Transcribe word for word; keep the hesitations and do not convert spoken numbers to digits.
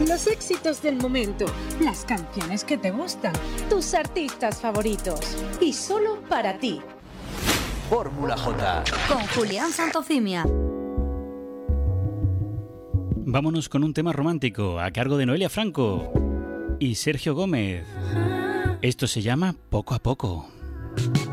Los éxitos del momento, las canciones que te gustan, tus artistas favoritos y solo para ti. Fórmula J con Julián Santofimia. Vámonos con un tema romántico a cargo de Noelia Franco y Sergio Gómez. Esto se llama Poco a Poco.